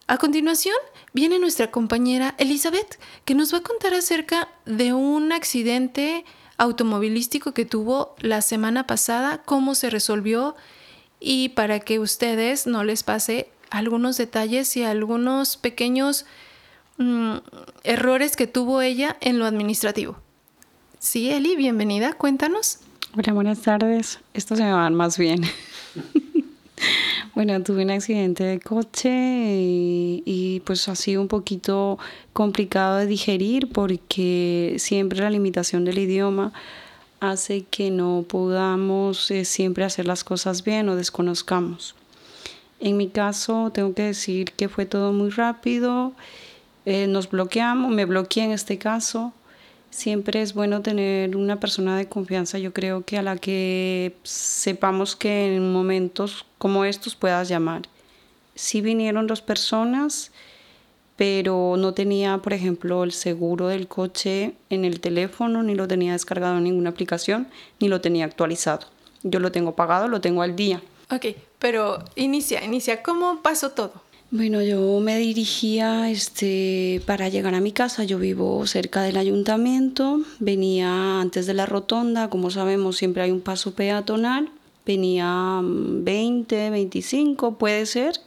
A continuación, viene nuestra compañera Elizabeth, que nos va a contar acerca de un accidente automovilístico que tuvo la semana pasada, cómo se resolvió y para que ustedes no les pase algunos detalles y algunos pequeños errores que tuvo ella en lo administrativo. Sí, Eli, bienvenida, cuéntanos. Hola, buenas tardes. Estos se me van más bien. Bueno, tuve un accidente de coche y pues ha sido un poquito complicado de digerir porque siempre la limitación del idioma hace que no podamos siempre hacer las cosas bien o desconozcamos. En mi caso tengo que decir que fue todo muy rápido, nos bloqueamos, me bloqueé en este caso. Siempre es bueno tener una persona de confianza, yo creo que a la que sepamos que en momentos como estos puedas llamar. Sí vinieron 2 personas, pero no tenía, por ejemplo, el seguro del coche en el teléfono, ni lo tenía descargado en ninguna aplicación, ni lo tenía actualizado. Yo lo tengo pagado, lo tengo al día. Ok, pero inicia, ¿cómo pasó todo? Bueno, yo me dirigía para llegar a mi casa. Yo vivo cerca del ayuntamiento, venía antes de la rotonda, como sabemos siempre hay un paso peatonal, venía 20, 25, puede ser.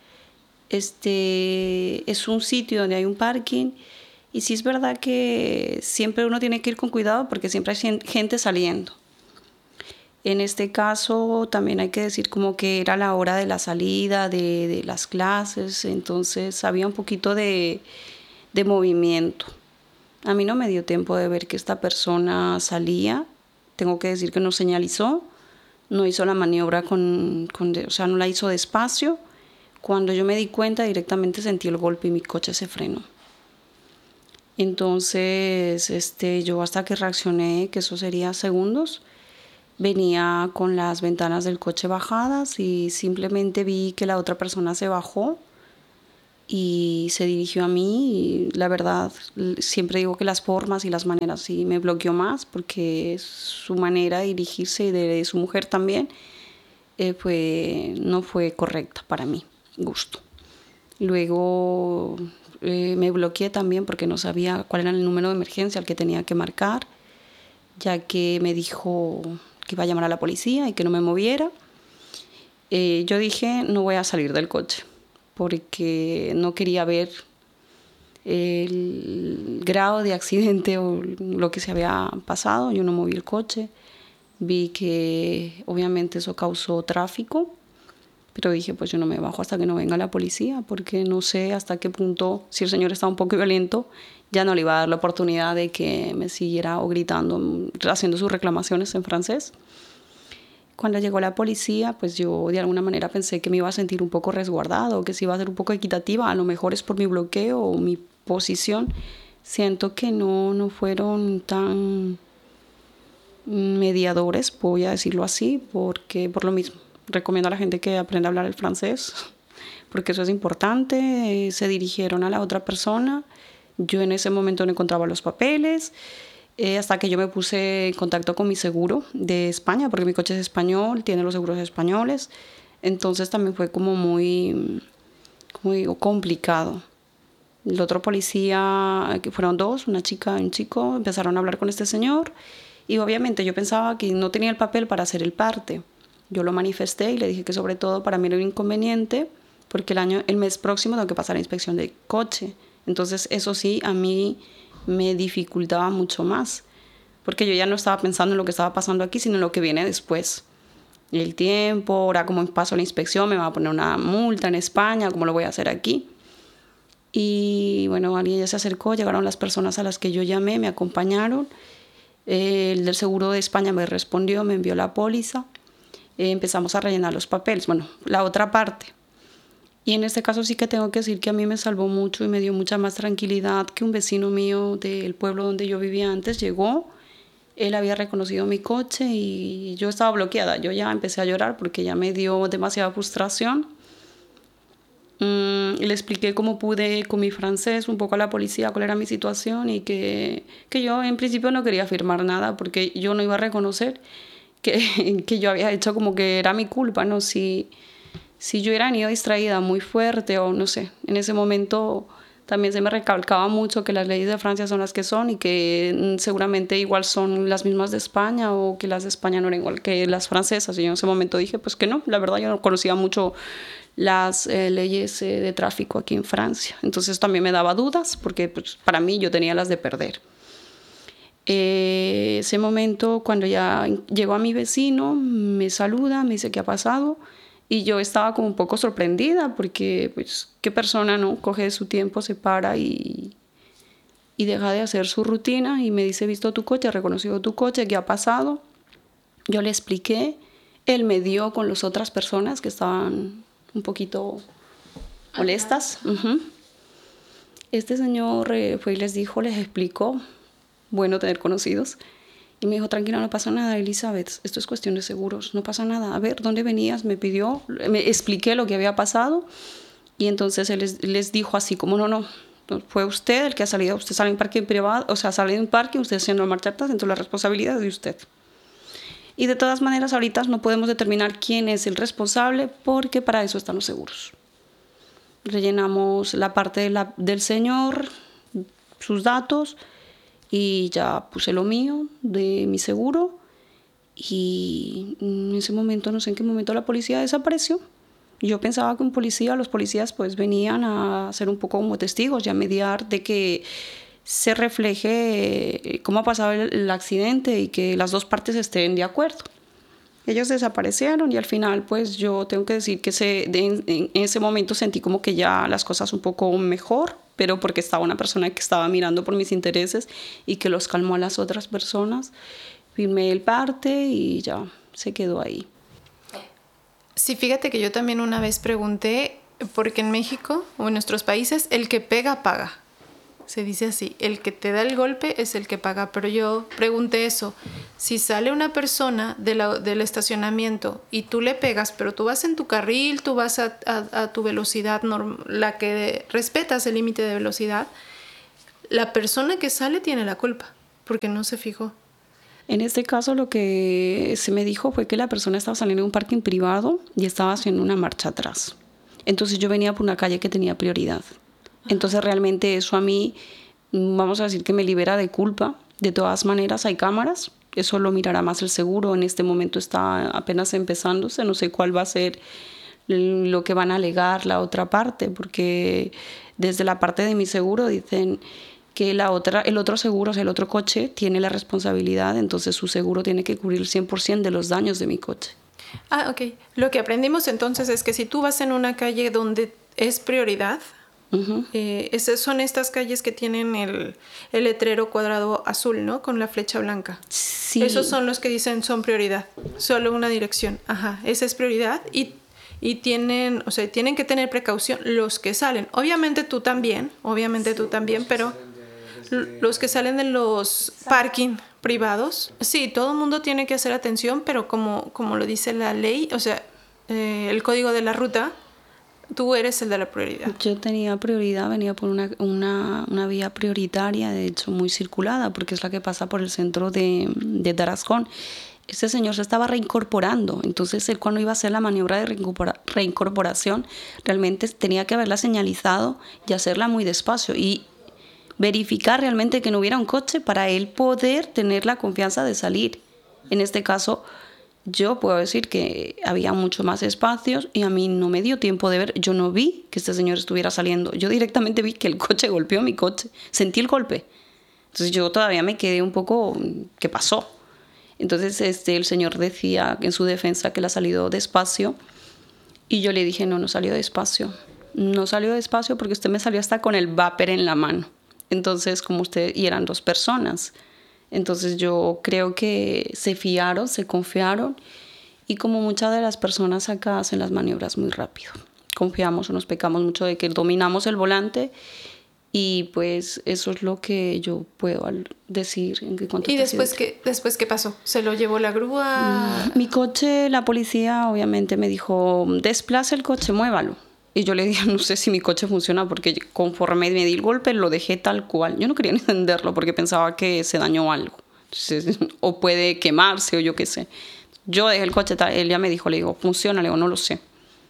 Es un sitio donde hay un parking y sí es verdad que siempre uno tiene que ir con cuidado porque siempre hay gente saliendo. En este caso también hay que decir como que era la hora de la salida de las clases, entonces había un poquito de movimiento. A mí no me dio tiempo de ver que esta persona salía, tengo que decir que no señalizó, no hizo la maniobra o sea, no la hizo despacio. Cuando yo me di cuenta directamente sentí el golpe y mi coche se frenó. Entonces yo hasta que reaccioné, que eso sería segundos, venía con las ventanas del coche bajadas y simplemente vi que la otra persona se bajó y se dirigió a mí. Y la verdad, siempre digo que las formas y las maneras sí me bloqueó más porque su manera de dirigirse y de su mujer también no fue correcta para mi gusto. Luego me bloqueé también porque no sabía cuál era el número de emergencia al que tenía que marcar, ya que me dijo que iba a llamar a la policía y que no me moviera. Yo dije, no voy a salir del coche porque no quería ver el grado de accidente o lo que se había pasado. Yo no moví el coche, vi que obviamente eso causó tráfico, pero dije, pues yo no me bajo hasta que no venga la policía porque no sé hasta qué punto, si el señor estaba un poco violento, ya no le iba a dar la oportunidad de que me siguiera o gritando, haciendo sus reclamaciones en francés. Cuando llegó la policía, pues yo de alguna manera pensé que me iba a sentir un poco resguardado, que se iba a ser un poco equitativa, a lo mejor es por mi bloqueo o mi posición. Siento que no fueron tan mediadores, voy a decirlo así, porque por lo mismo recomiendo a la gente que aprenda a hablar el francés, porque eso es importante. Se dirigieron a la otra persona, yo en ese momento no encontraba los papeles, hasta que yo me puse en contacto con mi seguro de España, porque mi coche es español, tiene los seguros españoles, entonces también fue como muy complicado. El otro policía, que fueron 2, una chica y un chico, empezaron a hablar con este señor y obviamente yo pensaba que no tenía el papel para hacer el parte. Yo lo manifesté y le dije que sobre todo para mí era un inconveniente porque el mes próximo tengo que pasar la inspección de coche. Entonces eso sí a mí me dificultaba mucho más porque yo ya no estaba pensando en lo que estaba pasando aquí, sino en lo que viene después. El tiempo, ahora como paso la inspección, me va a poner una multa en España, ¿cómo lo voy a hacer aquí? Y bueno, alguien ya se acercó, llegaron las personas a las que yo llamé, me acompañaron. El del seguro de España me respondió, me envió la póliza. Empezamos a rellenar los papeles, bueno, la otra parte. Y en este caso sí que tengo que decir que a mí me salvó mucho y me dio mucha más tranquilidad que un vecino mío del pueblo donde yo vivía antes llegó. Él había reconocido mi coche y yo estaba bloqueada. Yo ya empecé a llorar porque ya me dio demasiada frustración. Le expliqué cómo pude con mi francés un poco a la policía cuál era mi situación y que yo en principio no quería firmar nada porque yo no iba a reconocer que yo había hecho como que era mi culpa, ¿no? Si si yo hubiera venido distraída muy fuerte o no sé, en ese momento también se me recalcaba mucho que las leyes de Francia son las que son y que seguramente igual son las mismas de España o que las de España no eran igual que las francesas. Y yo en ese momento dije pues que no, la verdad yo no conocía mucho las leyes de tráfico aquí en Francia. Entonces también me daba dudas porque pues, para mí yo tenía las de perder. Ese momento cuando ya llegó a mi vecino, me saluda, me dice qué ha pasado. Y yo estaba como un poco sorprendida porque, pues, ¿qué persona no coge su tiempo, se para y deja de hacer su rutina? Y me dice, he visto tu coche, he reconocido tu coche, ¿qué ha pasado? Yo le expliqué, él me dio con las otras personas que estaban un poquito molestas. Este señor fue y les dijo, les explicó, bueno tener conocidos. Y me dijo, tranquila, no pasa nada, Elizabeth, esto es cuestión de seguros, no pasa nada. A ver, ¿dónde venías? Me pidió, me expliqué lo que había pasado y entonces él les dijo así como, no, fue usted el que ha salido, usted sale en parque privado, o sea, sale en un parque, usted haciendo marcha atrás, entonces la responsabilidad es de usted. Y de todas maneras, ahorita no podemos determinar quién es el responsable porque para eso están los seguros. Rellenamos la parte del señor, sus datos, y ya puse lo mío de mi seguro y en ese momento, no sé en qué momento, la policía desapareció. Yo pensaba que los policías pues venían a ser un poco como testigos y a mediar de que se refleje cómo ha pasado el accidente y que las dos partes estén de acuerdo. Ellos desaparecieron y al final pues yo tengo que decir que en ese momento sentí como que ya las cosas un poco mejor, pero porque estaba una persona que estaba mirando por mis intereses y que los calmó a las otras personas. Firmé el parte y ya se quedó ahí. Sí, fíjate que yo también una vez pregunté, porque en México o en nuestros países el que pega, paga. Se dice así, el que te da el golpe es el que paga. Pero yo pregunté eso, si sale una persona del estacionamiento y tú le pegas, pero tú vas en tu carril, tú vas a tu velocidad, la que respetas el límite de velocidad, la persona que sale tiene la culpa, porque no se fijó. En este caso lo que se me dijo fue que la persona estaba saliendo de un parking privado y estaba haciendo una marcha atrás. Entonces yo venía por una calle que tenía prioridad. Entonces realmente eso a mí, vamos a decir que me libera de culpa. De todas maneras hay cámaras, eso lo mirará más el seguro. En este momento está apenas empezándose, no sé cuál va a ser lo que van a alegar la otra parte, porque desde la parte de mi seguro dicen que el otro seguro, o sea, el otro coche tiene la responsabilidad, entonces su seguro tiene que cubrir el 100% de los daños de mi coche. Ah, ok. Lo que aprendimos entonces es que si tú vas en una calle donde es prioridad, son estas calles que tienen el letrero cuadrado azul, ¿no? Con la flecha blanca. Sí. Esos son los que dicen son prioridad. Solo una dirección. Ajá, esa es prioridad y tienen que tener precaución los que salen. Obviamente tú también, pero los que salen de los parking privados, sí, todo el mundo tiene que hacer atención, pero como lo dice la ley, o sea, el código de la ruta, tú eres el de la prioridad. Yo tenía prioridad, venía por una vía prioritaria, de hecho muy circulada, porque es la que pasa por el centro de Tarascón. Este señor se estaba reincorporando, entonces él cuando iba a hacer la maniobra de reincorporación, realmente tenía que haberla señalizado y hacerla muy despacio y verificar realmente que no hubiera un coche para él poder tener la confianza de salir. En este caso, yo puedo decir que había mucho más espacios y a mí no me dio tiempo de ver. Yo no vi que este señor estuviera saliendo. Yo directamente vi que el coche golpeó mi coche. Sentí el golpe. Entonces yo todavía me quedé un poco, ¿qué pasó? Entonces el señor decía en su defensa que él ha salido despacio y yo le dije, no salió despacio. No salió despacio porque usted me salió hasta con el vapor en la mano. Entonces, y eran dos personas. Entonces yo creo que se fiaron, se confiaron y como muchas de las personas acá hacen las maniobras muy rápido. Confiamos o nos pecamos mucho de que dominamos el volante y pues eso es lo que yo puedo decir. ¿Y después qué pasó? ¿Se lo llevó la grúa? Mi coche, la policía obviamente me dijo, desplace el coche, muévalo. Y yo le dije, no sé si mi coche funciona porque conforme me di el golpe lo dejé tal cual. Yo no quería ni encenderlo porque pensaba que se dañó algo. Entonces, o puede quemarse o yo qué sé. Yo dejé el coche tal. Él ya me dijo, le digo, ¿funciona? Le digo, no lo sé.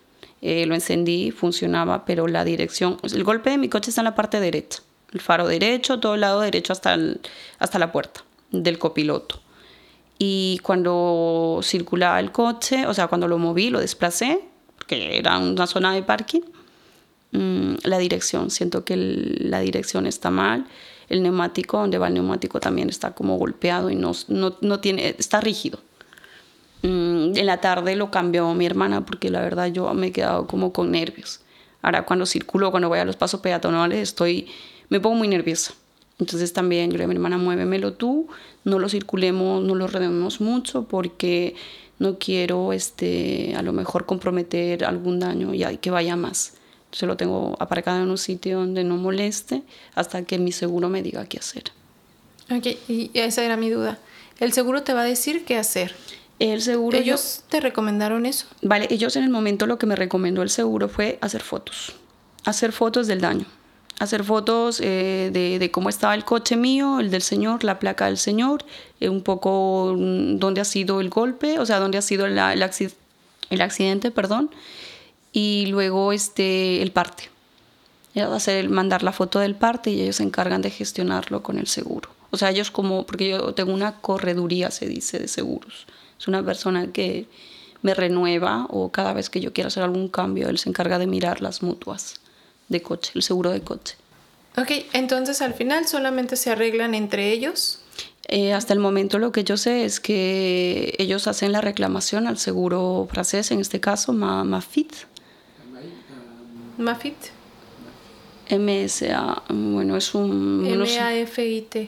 Lo encendí, funcionaba, pero la dirección, el golpe de mi coche está en la parte derecha, el faro derecho, todo el lado derecho hasta la puerta del copiloto. Y cuando circulaba el coche, o sea, cuando lo moví, lo desplacé, porque era una zona de parking, la dirección, siento que la dirección está mal. El neumático, donde va el neumático, también está como golpeado y no tiene, está rígido. En la tarde lo cambió mi hermana porque la verdad yo me he quedado como con nervios. Ahora cuando circulo, cuando voy a los pasos peatonales, me pongo muy nerviosa. Entonces también yo le digo a mi hermana, muévemelo tú, no lo circulemos, no lo redemos mucho porque no quiero a lo mejor comprometer algún daño y que vaya más. Entonces lo tengo aparcado en un sitio donde no moleste hasta que mi seguro me diga qué hacer. Ok, y esa era mi duda. ¿El seguro te va a decir qué hacer? El seguro... ¿Ellos te recomendaron eso? Vale, ellos en el momento lo que me recomendó el seguro fue hacer fotos del daño. Hacer fotos de cómo estaba el coche mío, el del señor, la placa del señor, un poco dónde ha sido el golpe, o sea, dónde ha sido el accidente, perdón, y luego el parte. Mandar la foto del parte y ellos se encargan de gestionarlo con el seguro. O sea, ellos porque yo tengo una correduría, se dice, de seguros. Es una persona que me renueva o cada vez que yo quiera hacer algún cambio, él se encarga de mirar las mutuas de coche, el seguro de coche. Ok, entonces al final solamente se arreglan entre ellos. Hasta el momento lo que yo sé es que ellos hacen la reclamación al seguro francés, en este caso Mafit. Mafit. MSA, bueno, es un... M-A-F-I-T.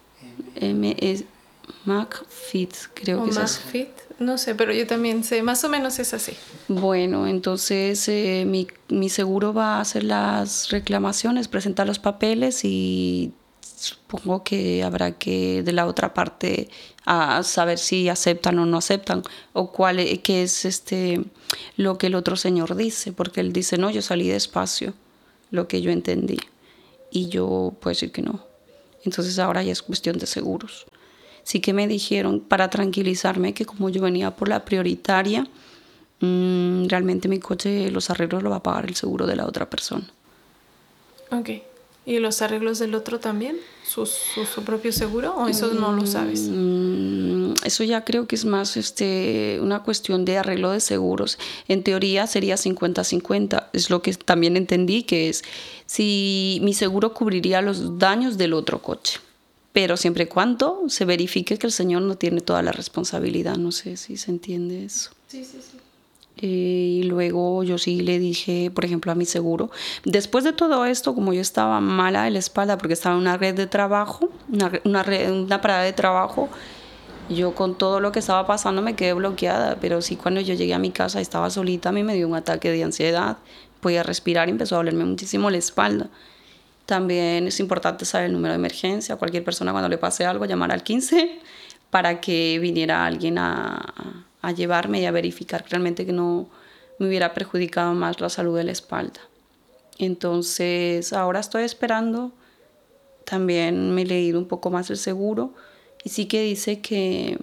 Mafit, creo que es así. Mafit, no sé, pero yo también sé, más o menos es así. Bueno, entonces mi seguro va a hacer las reclamaciones, presentar los papeles y supongo que habrá que de la otra parte a saber si aceptan o no aceptan o qué es lo que el otro señor dice, porque él dice, no, yo salí despacio, lo que yo entendí, y yo puedo decir que no. Entonces ahora ya es cuestión de seguros. Sí que me dijeron, para tranquilizarme, que como yo venía por la prioritaria, realmente mi coche, los arreglos lo va a pagar el seguro de la otra persona. Ok. ¿Y los arreglos del otro también? ¿Su propio seguro? ¿O eso no lo sabes? Eso ya creo que es más una cuestión de arreglo de seguros. En teoría sería 50-50. Es lo que también entendí, que es si mi seguro cubriría los daños del otro coche. Pero siempre y cuando se verifique que el señor no tiene toda la responsabilidad. No sé si se entiende eso. Sí, sí, sí. Y luego yo sí le dije, por ejemplo, a mi seguro, después de todo esto, como yo estaba mala de la espalda porque estaba en una red de trabajo, una parada de trabajo, yo con todo lo que estaba pasando me quedé bloqueada, pero sí cuando yo llegué a mi casa estaba solita, a mí me dio un ataque de ansiedad, podía respirar y empezó a dolerme muchísimo la espalda. También es importante saber el número de emergencia, cualquier persona cuando le pase algo, llamar al 15 para que viniera alguien a llevarme y a verificar realmente que no me hubiera perjudicado más la salud de la espalda. Entonces ahora estoy esperando, también me he leído un poco más el seguro y sí que dice que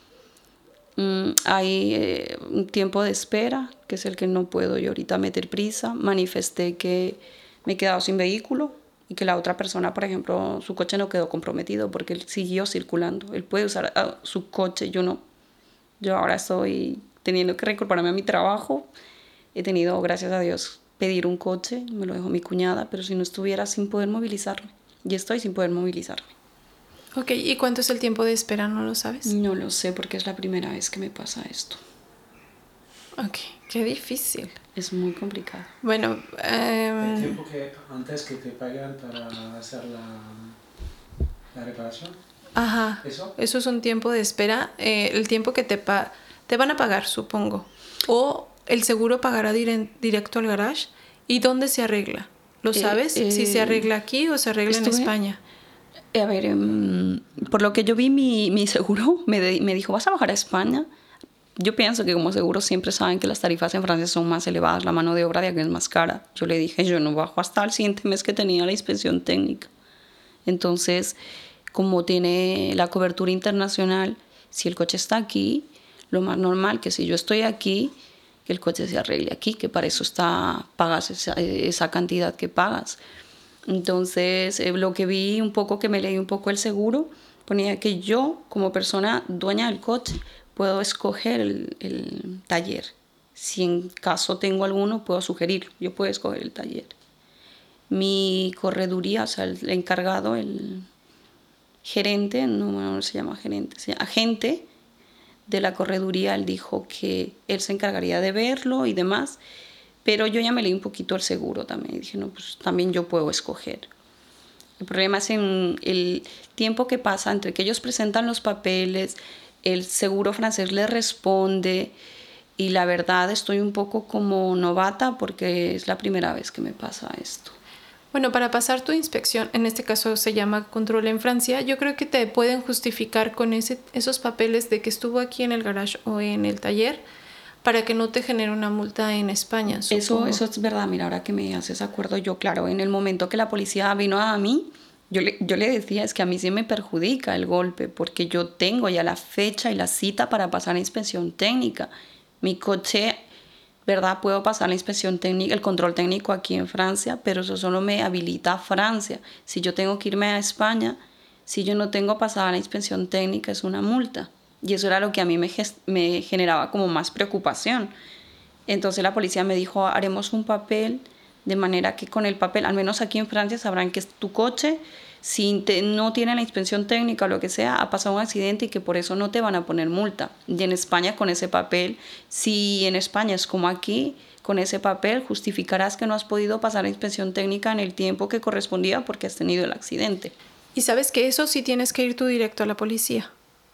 hay un tiempo de espera, que es el que no puedo yo ahorita meter prisa. Manifesté que me he quedado sin vehículo y que la otra persona, por ejemplo, su coche no quedó comprometido porque él siguió circulando. Él puede usar su coche, yo no. Yo ahora estoy teniendo que reincorporarme a mi trabajo. He tenido, gracias a Dios, pedir un coche, me lo dejó mi cuñada, pero si no estuviera sin poder movilizarme. Y estoy sin poder movilizarme. Ok, ¿y cuánto es el tiempo de espera? ¿No lo sabes? No lo sé porque es la primera vez que me pasa esto. Ok, qué difícil. Es muy complicado. Bueno, ¿El tiempo que antes que te pagan para hacer la reparación? Ajá, eso es un tiempo de espera. El tiempo que te van a pagar, supongo. O el seguro pagará directo al garage. ¿Y dónde se arregla? ¿Lo sabes? ¿Si se arregla aquí o se arregla en España? A ver, por lo que yo vi, mi seguro me dijo, ¿vas a bajar a España? Yo pienso que como seguro siempre saben que las tarifas en Francia son más elevadas, la mano de obra de aquí es más cara. Yo le dije, yo no bajo hasta el siguiente mes que tenía la inspección técnica. Entonces, como tiene la cobertura internacional, si el coche está aquí, lo más normal que si yo estoy aquí, que el coche se arregle aquí, que para eso pagas esa cantidad que pagas. Entonces, lo que vi un poco, que me leí un poco el seguro, ponía que yo, como persona dueña del coche, puedo escoger el taller. Si en caso tengo alguno, puedo sugerir, yo puedo escoger el taller. Mi correduría, o sea, el encargado, el gerente, no se llama gerente, se llama agente de la correduría, él dijo que él se encargaría de verlo y demás, pero yo ya me leí un poquito el seguro también, y dije, no, pues también yo puedo escoger. El problema es en el tiempo que pasa entre que ellos presentan los papeles, el seguro francés les responde, y la verdad estoy un poco como novata porque es la primera vez que me pasa esto. Bueno, para pasar tu inspección, en este caso se llama control en Francia, yo creo que te pueden justificar con esos papeles de que estuvo aquí en el garage o en el taller para que no te genere una multa en España. Eso es verdad. Mira, ahora que me haces acuerdo, yo, claro, en el momento que la policía vino a mí, yo le decía, es que a mí sí me perjudica el golpe porque yo tengo ya la fecha y la cita para pasar la inspección técnica. Mi coche, ¿verdad? Puedo pasar la inspección técnica, el control técnico aquí en Francia, pero eso solo me habilita a Francia. Si yo tengo que irme a España, si yo no tengo pasada la inspección técnica, es una multa. Y eso era lo que a mí me generaba como más preocupación. Entonces la policía me dijo, haremos un papel de manera que con el papel, al menos aquí en Francia, sabrán que es tu coche, si no tiene la inspección técnica o lo que sea, ha pasado un accidente y que por eso no te van a poner multa. Y en España con ese papel, si en España es como aquí, con ese papel justificarás que no has podido pasar la inspección técnica en el tiempo que correspondía porque has tenido el accidente. Y sabes que eso sí tienes que ir tú directo a la policía.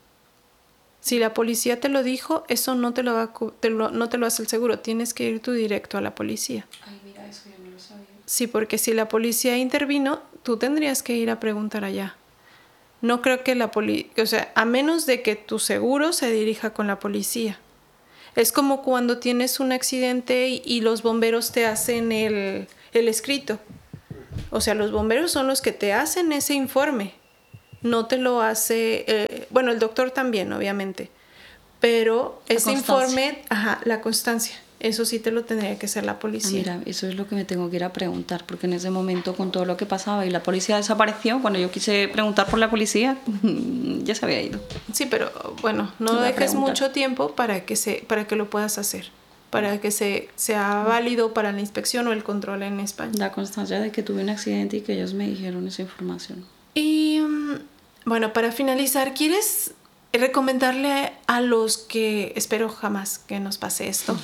Si la policía te lo dijo, eso no te lo hace el seguro. Tienes que ir tú directo a la policía. Ay, mira, eso yo no lo sabía. Sí, porque si la policía intervino, tú tendrías que ir a preguntar allá. No creo que o sea, a menos de que tu seguro se dirija con la policía. Es como cuando tienes un accidente y los bomberos te hacen el escrito. O sea, los bomberos son los que te hacen ese informe. No te lo hace, bueno, el doctor también, obviamente, pero ese informe, la constancia, eso sí te lo tendría que hacer la policía. Mira, eso es lo que me tengo que ir a preguntar, porque en ese momento con todo lo que pasaba y la policía desapareció, cuando yo quise preguntar por la policía, ya se había ido. Sí, pero bueno, no dejes mucho tiempo para que lo puedas hacer, para que sea válido para la inspección o el control en España. La constancia de que tuve un accidente y que ellos me dijeron esa información. Y bueno, para finalizar, ¿quieres recomendarle a los que, espero jamás que nos pase esto,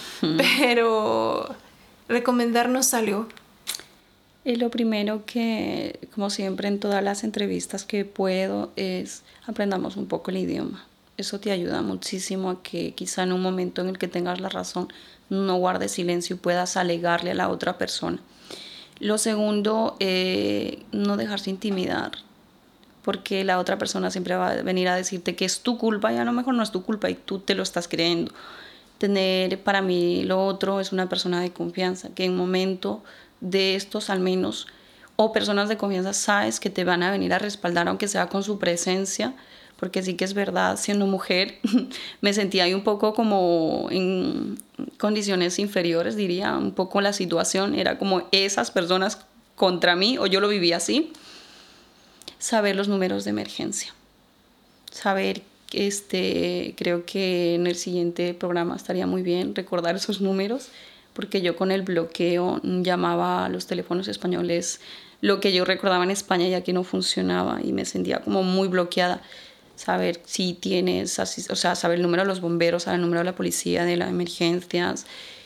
pero recomendarnos algo? Y lo primero que, como siempre en todas las entrevistas que puedo, es aprendamos un poco el idioma. Eso te ayuda muchísimo a que quizá en un momento en el que tengas la razón no guardes silencio y puedas alegarle a la otra persona. Lo segundo, no dejarse intimidar, porque la otra persona siempre va a venir a decirte que es tu culpa y a lo mejor no es tu culpa y tú te lo estás creyendo. Para mí lo otro es una persona de confianza, que en momento de estos al menos, o personas de confianza, sabes que te van a venir a respaldar aunque sea con su presencia, porque sí que es verdad, siendo mujer me sentía ahí un poco como en condiciones inferiores, diría, un poco la situación, era como esas personas contra mí, o yo lo vivía así. Saber los números de emergencia, saber, creo que en el siguiente programa estaría muy bien recordar esos números, porque yo con el bloqueo llamaba a los teléfonos españoles lo que yo recordaba en España y aquí no funcionaba y me sentía como muy bloqueada. Saber si tienes, o sea, saber el número de los bomberos, saber el número de la policía, de las emergencias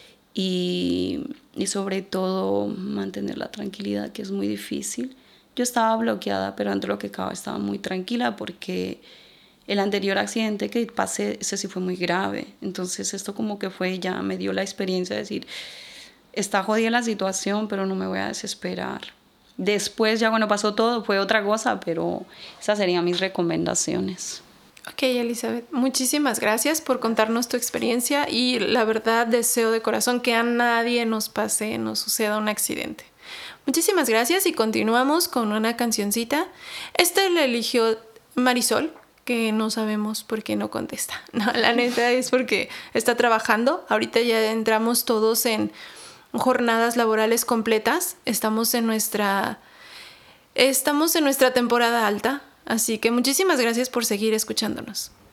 y sobre todo mantener la tranquilidad, que es muy difícil. Yo estaba bloqueada, pero dentro de lo que cabe estaba muy tranquila porque el anterior accidente que pasé, ese sí fue muy grave. Entonces esto como que ya me dio la experiencia de decir, está jodida la situación, pero no me voy a desesperar. Después ya cuando pasó todo fue otra cosa, pero esas serían mis recomendaciones. Ok, Elizabeth, muchísimas gracias por contarnos tu experiencia y la verdad deseo de corazón que a nadie nos suceda un accidente. Muchísimas gracias y continuamos con una cancioncita. Esta la eligió Marisol, que no sabemos por qué no contesta. No, la neta es porque está trabajando. Ahorita ya entramos todos en jornadas laborales completas. Estamos en nuestra temporada alta. Así que muchísimas gracias por seguir escuchándonos.